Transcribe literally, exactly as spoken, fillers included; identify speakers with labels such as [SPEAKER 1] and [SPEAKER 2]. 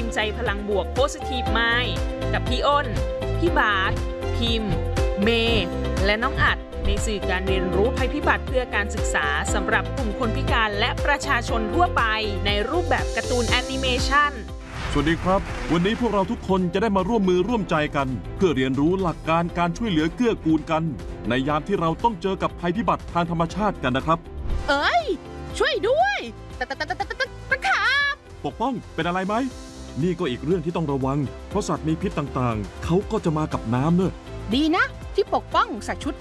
[SPEAKER 1] ใจพลังบวก Positive Mind กับพี่อ้น พี่บาสพิมพ์ เมย์และน้องอัดในสื่อการเรียนรู้ภัยพิบัติเพื่อการศึกษาสำหรับกลุ่มคนพิการและประชาชนทั่วไปในรูปแบบการ์ตูนแอนิเมชัน
[SPEAKER 2] สวัสดีครับวันนี้พวกเราทุกคนจะได้มาร่วมมือร่วมใจกันเพื่อเรียนรู้หลักการการช่วยเหลือเกื้อกูลกันในยามที่เราต้องเจอกับภัยพิบัติทางธรรมชาติกันนะครับ
[SPEAKER 3] เอ้ยช่วยด้วยตะตะตะตะตะตะตะขาบ
[SPEAKER 2] ปกป้องเป็นอะไรไหมนี่ก็อีกเรื่องที่ต้องระวังเพราะสัตว์มีพิษต่างๆเขาก็จะมากับน้ำเนอะ
[SPEAKER 3] ดีนะที่ปกป้องใส่ชุด